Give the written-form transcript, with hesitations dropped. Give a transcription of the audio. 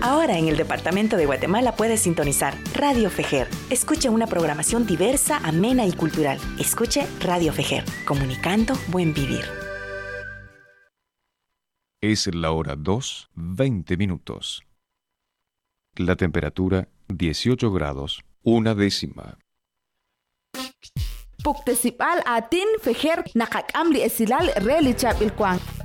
Ahora en el departamento de Guatemala puedes sintonizar Radio Fejer. Escuche una programación diversa, amena y cultural. Escuche Radio Fejer, comunicando buen vivir. Es la hora 2, 20 minutos. La temperatura 18 grados, 1/10. Puktesipal atin Fejer nakakam li esilal reli chap ilkwang.